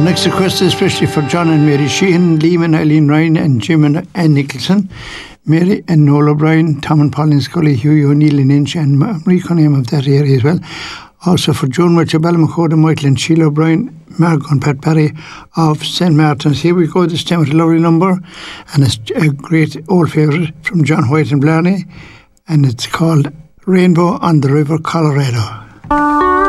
Next request is especially for John and Mary Sheehan, Liam and Eileen Ryan, and Jim and Anne Nicholson, Mary and Noel O'Brien, Tom and Pauline Scully, Hugh O'Neill and Inch, and Marie Cunningham of that area as well. Also for Joan Welch of Ballymacoda, Michael and Sheila O'Brien, Mark and Pat Perry of St. Martin's. Here we go this time with a lovely number, and it's a great old favourite from John White and Blarney, and it's called Rainbow on the River Colorado.